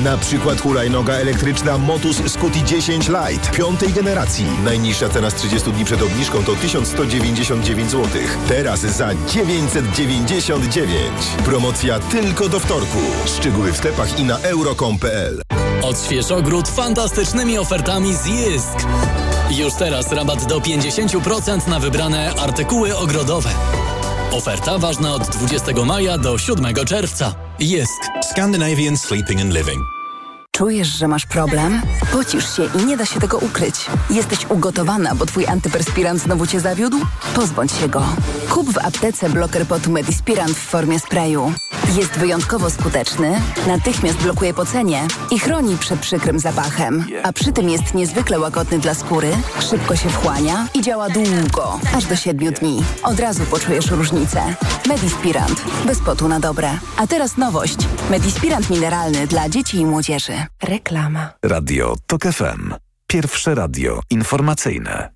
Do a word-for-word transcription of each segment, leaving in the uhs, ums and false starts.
Na przykład hulajnoga elektryczna Motus Scuti dziesięć Lite piątej generacji. Najniższa cena z trzydziestu dni przed obniżką to tysiąc sto dziewięćdziesiąt dziewięć złotych. Teraz za dziewięćset dziewięćdziesiąt dziewięć. Promocja tylko do wtorku. Szczegóły w sklepach i na euro kropka com kropka p l. Odśwież ogród fantastycznymi ofertami z Jysk. Już teraz rabat do pięćdziesiąt procent na wybrane artykuły ogrodowe. Oferta ważna od dwudziestego maja do siódmego czerwca. Jysk. Scandinavian Sleeping and Living. Czujesz, że masz problem? Pocisz się i nie da się tego ukryć. Jesteś ugotowana, bo twój antyperspirant znowu cię zawiódł? Pozbądź się go. Kup w aptece bloker potu Medispirant w formie sprayu. Jest wyjątkowo skuteczny, natychmiast blokuje pocenie i chroni przed przykrym zapachem. A przy tym jest niezwykle łagodny dla skóry, szybko się wchłania i działa długo, aż do siedmiu dni. Od razu poczujesz różnicę. Medispirant. Bez potu na dobre. A teraz nowość. Medispirant mineralny dla dzieci i młodzieży. Reklama. Radio Tok F M. Pierwsze radio informacyjne.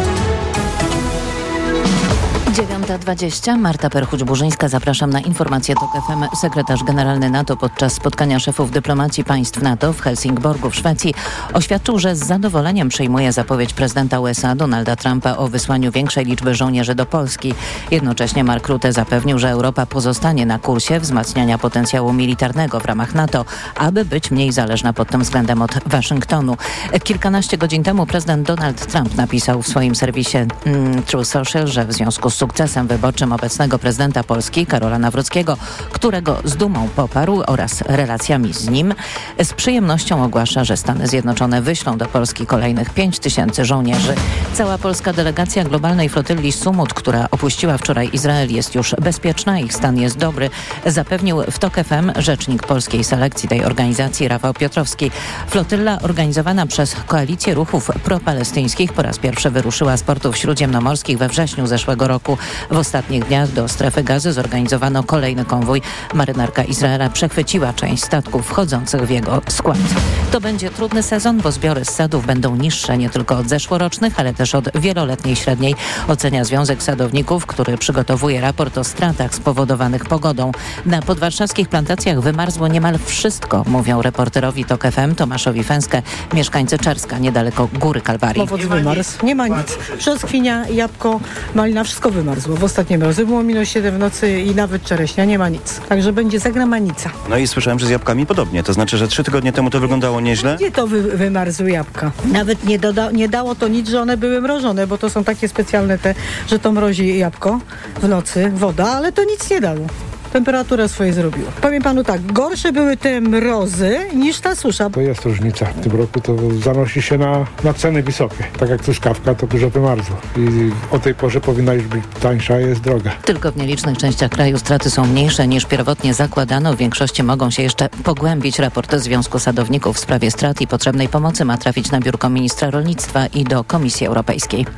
dziewiąta dwadzieścia. Marta Perchuć-Burzyńska. Zapraszam na informację Tok F M. Sekretarz generalny NATO podczas spotkania szefów dyplomacji państw NATO w Helsingborgu w Szwecji oświadczył, że z zadowoleniem przyjmuje zapowiedź prezydenta U S A Donalda Trumpa o wysłaniu większej liczby żołnierzy do Polski. Jednocześnie Mark Rutte zapewnił, że Europa pozostanie na kursie wzmacniania potencjału militarnego w ramach NATO, aby być mniej zależna pod tym względem od Waszyngtonu. Kilkanaście godzin temu prezydent Donald Trump napisał w swoim serwisie mm, True Social, że w związku z sukcesem wyborczym obecnego prezydenta Polski Karola Nawrockiego, którego z dumą poparł, oraz relacjami z nim, z przyjemnością ogłasza, że Stany Zjednoczone wyślą do Polski kolejnych pięć tysięcy żołnierzy. Cała polska delegacja globalnej flotylli Sumut, która opuściła wczoraj Izrael, jest już bezpieczna, ich stan jest dobry, zapewnił w Tok F M rzecznik polskiej selekcji tej organizacji Rafał Piotrowski. Flotylla organizowana przez Koalicję Ruchów Propalestyńskich po raz pierwszy wyruszyła z portów śródziemnomorskich we wrześniu zeszłego roku. W ostatnich dniach do strefy Gazy zorganizowano kolejny konwój. Marynarka Izraela przechwyciła część statków wchodzących w jego skład. To będzie trudny sezon, bo zbiory z sadów będą niższe nie tylko od zeszłorocznych, ale też od wieloletniej średniej, ocenia Związek Sadowników, który przygotowuje raport o stratach spowodowanych pogodą. Na podwarszawskich plantacjach wymarzło niemal wszystko, mówią reporterowi Tok F M Tomaszowi Fęskę, mieszkańcy Czerska, niedaleko Góry Kalwarii. Owoc wymarzł. Nie ma nic. Brzoskwinia, jabłko, malina, wszystko wymarzło. W ostatnim razie było minus siedem w nocy i nawet czereśnia, nie ma nic. Także będzie zagramanica. No i słyszałem, że z jabłkami podobnie. To znaczy, że trzy tygodnie temu to wyglądało nieźle? Gdzie to wy, wymarzły jabłka? Nawet nie, doda, nie dało to nic, że one były mrożone, bo to są takie specjalne te, że to mrozi jabłko w nocy, woda, ale to nic nie dało. Temperatura swoje zrobiła. Powiem panu tak, gorsze były te mrozy niż ta susza. To jest różnica. W tym roku to zanosi się na, na ceny wysokie. Tak jak truskawka, to dużo wymarzło. I o tej porze powinna już być tańsza, jest droga. Tylko w nielicznych częściach kraju straty są mniejsze niż pierwotnie zakładano. W większości mogą się jeszcze pogłębić. Raport Związku Sadowników w sprawie strat i potrzebnej pomocy ma trafić na biurko ministra rolnictwa i do Komisji Europejskiej.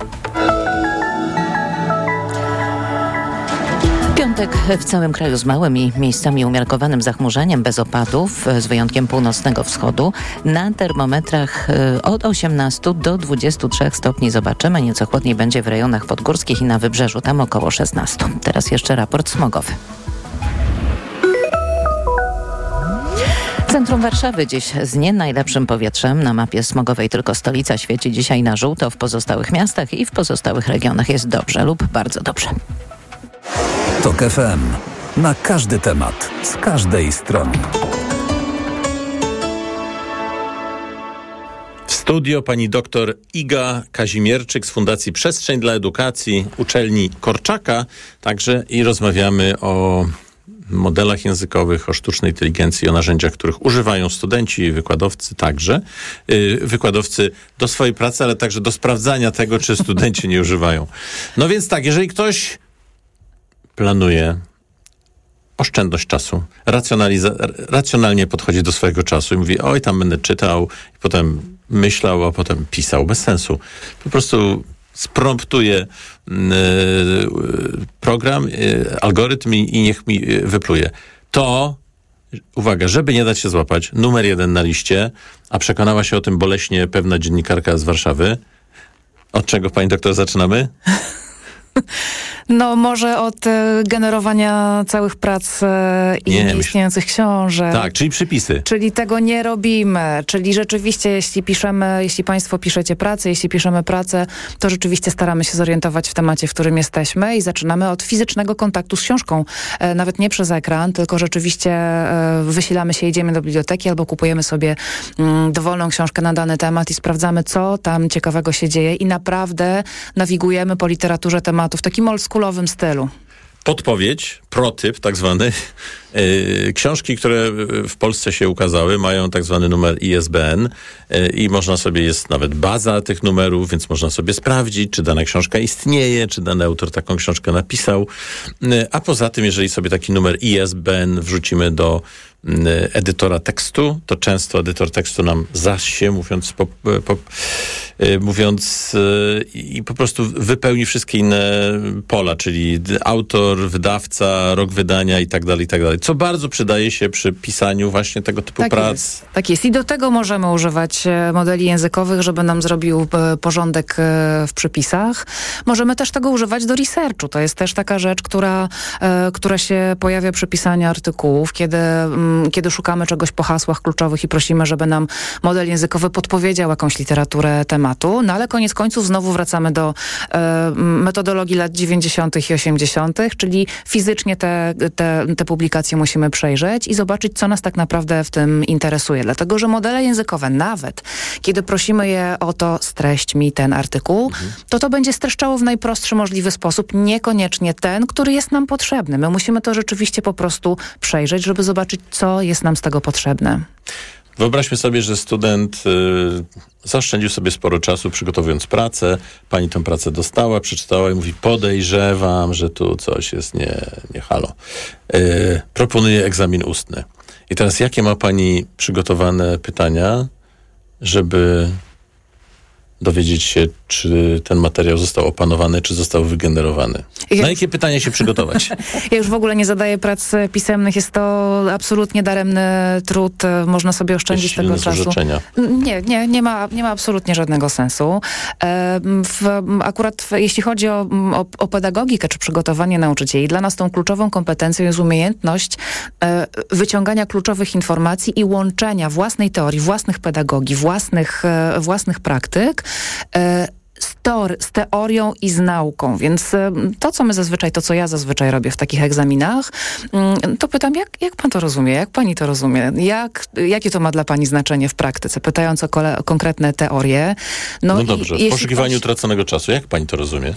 Piątek w całym kraju z małym i miejscami umiarkowanym zachmurzeniem, bez opadów, z wyjątkiem północnego wschodu. Na termometrach od osiemnastu do dwudziestu trzech stopni zobaczymy. Nieco chłodniej będzie w rejonach podgórskich i na wybrzeżu, tam około szesnastu. Teraz jeszcze raport smogowy. Centrum Warszawy dziś z nie najlepszym powietrzem. Na mapie smogowej tylko stolica świeci dzisiaj na żółto. W pozostałych miastach i w pozostałych regionach jest dobrze lub bardzo dobrze. Tok F M. Na każdy temat, z każdej strony. W studio pani doktor Iga Kazimierczyk z Fundacji Przestrzeń dla Edukacji Uczelni Korczaka. Także i rozmawiamy o modelach językowych, o sztucznej inteligencji, o narzędziach, których używają studenci i wykładowcy także. Yy, wykładowcy do swojej pracy, ale także do sprawdzania tego, czy studenci nie używają. No więc tak, jeżeli ktoś planuje oszczędność czasu, racjonaliza- racjonalnie podchodzi do swojego czasu i mówi, oj, tam będę czytał, i potem myślał, a potem pisał. Bez sensu. Po prostu spromptuje yy, program, yy, algorytm i, i niech mi yy, wypluje. To, uwaga, żeby nie dać się złapać, numer jeden na liście, a przekonała się o tym boleśnie pewna dziennikarka z Warszawy. Od czego, pani doktor, zaczynamy? No może od e, generowania całych prac e, i Nie, nieistniejących myśl... książek. Tak, czyli przypisy. Czyli tego nie robimy. Czyli rzeczywiście, jeśli piszemy, jeśli państwo piszecie pracę, jeśli piszemy pracę, to rzeczywiście staramy się zorientować w temacie, w którym jesteśmy i zaczynamy od fizycznego kontaktu z książką. E, nawet nie przez ekran, tylko rzeczywiście e, wysilamy się, idziemy do biblioteki albo kupujemy sobie mm, dowolną książkę na dany temat i sprawdzamy, co tam ciekawego się dzieje i naprawdę nawigujemy po literaturze tematu w takim oldschoolowym stylu. Podpowiedź, protyp tak zwany. Yy, książki, które w Polsce się ukazały, mają tak zwany numer I S B N yy, i można sobie, jest nawet baza tych numerów, więc można sobie sprawdzić, czy dana książka istnieje, czy dany autor taką książkę napisał. Yy, a poza tym, jeżeli sobie taki numer I S B N wrzucimy do yy, edytora tekstu, to często edytor tekstu nam zasie, mówiąc po, po, yy, mówiąc yy, i po prostu wypełni wszystkie inne pola, czyli autor, wydawca, rok wydania i tak dalej, i tak dalej. Co bardzo przydaje się przy pisaniu właśnie tego typu tak prac. Jest. Tak jest. I do tego możemy używać modeli językowych, żeby nam zrobił porządek w przypisach. Możemy też tego używać do researchu. To jest też taka rzecz, która, która się pojawia przy pisaniu artykułów, kiedy, kiedy szukamy czegoś po hasłach kluczowych i prosimy, żeby nam model językowy podpowiedział jakąś literaturę tematu. No ale koniec końców znowu wracamy do metodologii lat dziewięćdziesiątych i osiemdziesiątych, czyli fizycznie te, te, te publikacje musimy przejrzeć i zobaczyć, co nas tak naprawdę w tym interesuje. Dlatego, że modele językowe, nawet kiedy prosimy je o to, streść mi ten artykuł, mhm. to to będzie streszczało w najprostszy możliwy sposób, niekoniecznie ten, który jest nam potrzebny. My musimy to rzeczywiście po prostu przejrzeć, żeby zobaczyć, co jest nam z tego potrzebne. Wyobraźmy sobie, że student y, zaoszczędził sobie sporo czasu przygotowując pracę. Pani tę pracę dostała, przeczytała i mówi, podejrzewam, że tu coś jest nie, nie halo. Y, proponuję egzamin ustny. I teraz jakie ma pani przygotowane pytania, żeby dowiedzieć się, czy ten materiał został opanowany, czy został wygenerowany. Na jakie pytania się przygotować? Ja już w ogóle nie zadaję prac pisemnych. Jest to absolutnie daremny trud. Można sobie oszczędzić tego czasu. Nie, nie, nie ma, nie ma absolutnie żadnego sensu. W, akurat w, jeśli chodzi o, o, o pedagogikę, czy przygotowanie nauczycieli, dla nas tą kluczową kompetencją jest umiejętność wyciągania kluczowych informacji i łączenia własnej teorii, własnych pedagogii, własnych, własnych praktyk z, teor- z teorią i z nauką. Więc to, co my zazwyczaj, to, co ja zazwyczaj robię w takich egzaminach, to pytam, jak, jak pan to rozumie? Jak pani to rozumie? Jak, jakie to ma dla pani znaczenie w praktyce? Pytając o, kole- o konkretne teorie. No, no dobrze, i, w poszukiwaniu ktoś... traconego czasu. Jak pani to rozumie?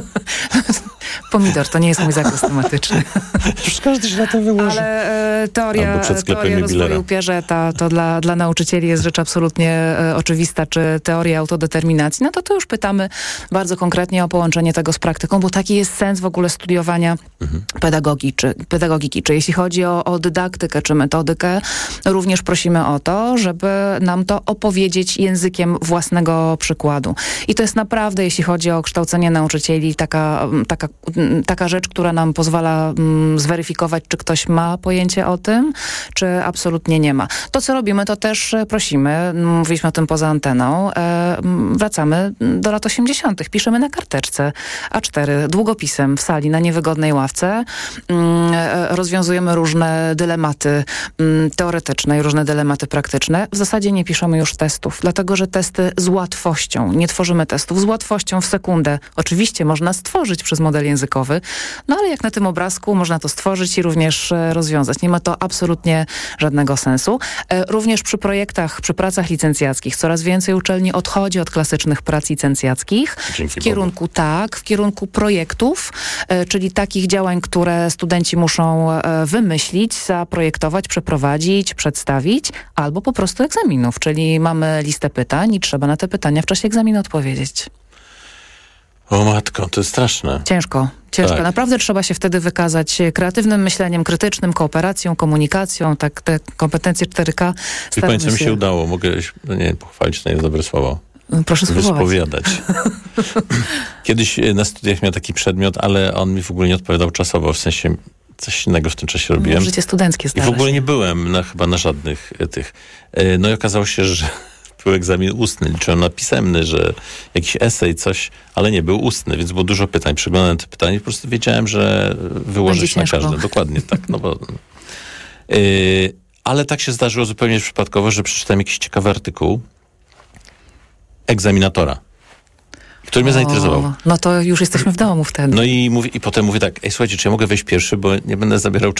Pomidor, to nie jest mój zakres tematyczny. Już każdy się na to wyłoży. Ale e, teoria, teoria rozwoju Piageta to dla, dla nauczycieli jest rzecz absolutnie e, oczywista, czy teoria autodeterminacji. No to to już pytamy bardzo konkretnie o połączenie tego z praktyką, bo taki jest sens w ogóle studiowania mhm. pedagogiki, czy, pedagogiki. Czy jeśli chodzi o, o dydaktykę, czy metodykę, również prosimy o to, żeby nam to opowiedzieć językiem własnego przykładu. I to jest naprawdę, jeśli chodzi o kształcenie nauczycieli, taka, taka taka rzecz, która nam pozwala mm, zweryfikować, czy ktoś ma pojęcie o tym, czy absolutnie nie ma. To, co robimy, to też prosimy, mówiliśmy o tym poza anteną, e, wracamy do lat osiemdziesiątych. Piszemy na karteczce A cztery, długopisem w sali, na niewygodnej ławce. Mm, e, rozwiązujemy różne dylematy mm, teoretyczne i różne dylematy praktyczne. W zasadzie nie piszemy już testów, dlatego, że testy z łatwością, nie tworzymy testów z łatwością w sekundę. Oczywiście można stworzyć przez model językowy, no ale jak na tym obrazku można to stworzyć i również e, rozwiązać. Nie ma to absolutnie żadnego sensu. E, również przy projektach, przy pracach licencjackich coraz więcej uczelni odchodzi od klasycznych prac licencjackich. Dzięki w kierunku Bogu. Tak, w kierunku projektów, e, czyli takich działań, które studenci muszą e, wymyślić, zaprojektować, przeprowadzić, przedstawić, albo po prostu egzaminów, czyli mamy listę pytań i trzeba na te pytania w czasie egzaminu odpowiedzieć. O matko, to jest straszne. Ciężko, ciężko. Tak. Naprawdę trzeba się wtedy wykazać kreatywnym myśleniem, krytycznym, kooperacją, komunikacją, tak te kompetencje cztery K. I pani, co mi się udało, mogę, no nie, pochwalić, to nie jest dobre słowo. Proszę spróbować. Wyspowiadać. Kiedyś na studiach miałem taki przedmiot, ale on mi w ogóle nie odpowiadał czasowo, w sensie coś innego w tym czasie robiłem. No, życie studenckie I w ogóle nie byłem na, chyba na żadnych tych. No i okazało się, że był egzamin ustny, liczyłem na pisemny, że jakiś esej, coś, ale nie, był ustny, więc było dużo pytań. Przeglądałem te pytania i po prostu wiedziałem, że wyłożę się na każde. Dokładnie tak, no bo... Yy, ale tak się zdarzyło zupełnie przypadkowo, że przeczytałem jakiś ciekawy artykuł egzaminatora, który mnie o, zainteresował. No to już jesteśmy w domu wtedy. No i, mówi, i potem mówię tak, ej słuchajcie, czy ja mogę wejść pierwszy, bo nie będę zabierał